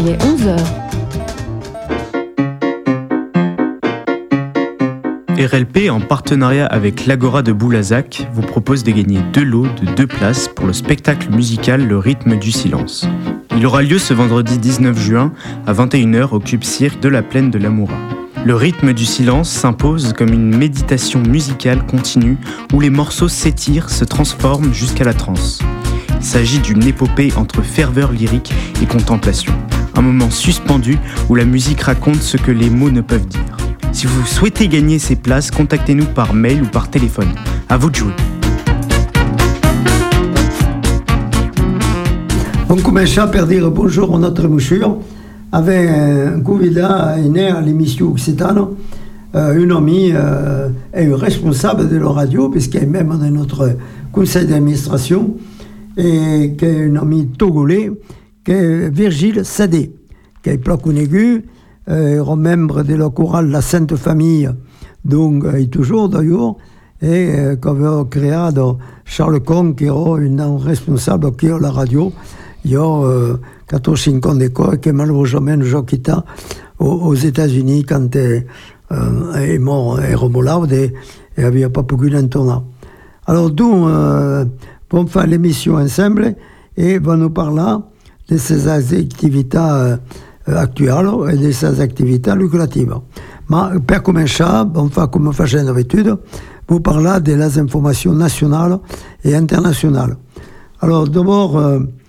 Il est 11h. RLP, en partenariat avec l'Agora de Boulazac, vous propose de gagner 2 lots de 2 places pour le spectacle musical Le Rythme du Silence. Il aura lieu ce vendredi 19 juin à 21h au Cube Cirque de la Plaine de l'Amoura. Le Rythme du Silence s'impose comme une méditation musicale continue où les morceaux s'étirent, se transforment jusqu'à la transe. Il s'agit d'une épopée entre ferveur lyrique et contemplation. Un moment suspendu où la musique raconte ce que les mots ne peuvent dire. Si vous souhaitez gagner ces places, contactez-nous par mail ou par téléphone. À vous de jouer. On commence par dire bonjour à notre monsieur avec un candidat né à l'émission Occitane, une amie et une responsable de la radio, puisqu'elle est même dans notre conseil d'administration, et qui est une amie togolais, qui est Virgile Sadé, qui est plaque aigu. Membre de la chorale La Sainte Famille, donc il est toujours d'ailleurs, et qu'avait créé Charles Con, qui est un responsable qui est à la radio, il y a 14-5 ans d'école, qui est malheureusement nous quitté aux États-Unis quand il est mort, et remolade, et il n'avait pas pu l'entendre. Alors, nous, on faire l'émission ensemble, et on nous parler de ces activités actuelles et de ces activités lucratives. Mais pour commencer, on fait comme on fait d'habitude, vous parler des informations nationales et internationales. Alors d'abord,